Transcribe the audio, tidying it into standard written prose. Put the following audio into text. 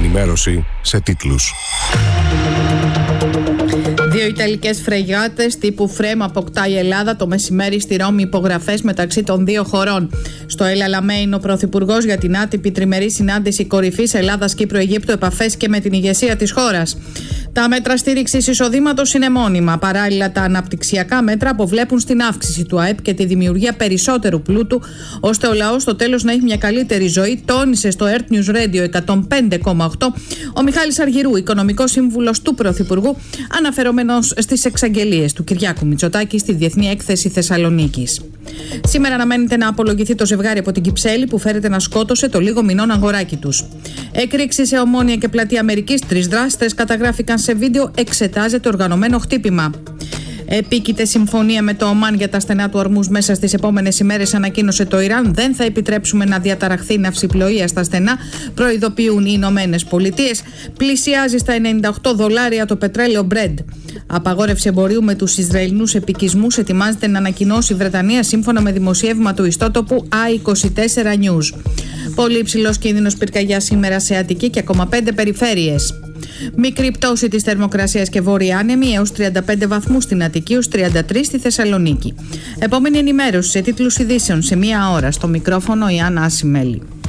ενημέρωση σε τίτλους. 2 Ιταλικές φρεγάτες τύπου Φρέμ αποκτά η Ελλάδα το μεσημέρι στη Ρώμη, υπογραφές μεταξύ των 2 χωρών. Στο El Alamein ο Πρωθυπουργός για την άτυπη τριμερή συνάντηση κορυφής Ελλάδας-Κύπρου-Αιγύπτου, επαφές και με την ηγεσία της χώρας. Τα μέτρα στήριξης εισοδήματος είναι μόνιμα. Παράλληλα, τα αναπτυξιακά μέτρα αποβλέπουν στην αύξηση του ΑΕΠ και τη δημιουργία περισσότερου πλούτου, ώστε ο λαός στο τέλος να έχει μια καλύτερη ζωή, τόνισε στο Earth News Radio 105,8 ο Μιχάλης Αργυρού, οικονομικός σύμβουλος του Πρωθυπουργού, αναφερόμενος στις εξαγγελίες του Κυριάκου Μητσοτάκη στη Διεθνή Έκθεση Θεσσαλονίκης. Σήμερα αναμένεται να απολογηθεί το ζευγάρι από την Κυψέλη που φέρεται να σκότωσε το λίγο μηνών αγοράκι τους. Εκρήξη σε Ομόνια και Πλατεία Αμερικής, 3 δράστες καταγράφηκαν σε βίντεο, εξετάζεται οργανωμένο χτύπημα. Επίκειται συμφωνία με το Ομάν για τα στενά του Ορμούζ μέσα στις επόμενες ημέρες, ανακοίνωσε το Ιράν. Δεν θα επιτρέψουμε να διαταραχθεί η ναυσιπλοεία στα στενά, προειδοποιούν οι Ηνωμένες Πολιτείες. Πλησιάζει στα $98 το πετρέλαιο Brent. Απαγόρευση εμπορίου με τους Ισραηλινούς επικισμούς ετοιμάζεται να ανακοινώσει η Βρετανία, σύμφωνα με δημοσίευμα του ιστότοπου I24 News. Πολύ υψηλός κίνδυνος πυρκαγιάς σήμερα σε Αττική και ακόμα 5 περιφέρειες. Μικρή πτώση της θερμοκρασίας και βόρεια άνεμη έως 35 βαθμούς στην Αττική, ως 33 στη Θεσσαλονίκη. Επόμενη ενημέρωση σε τίτλους ειδήσεων σε 1 ώρα. Στο μικρόφωνο η Άννα Ασημέλη.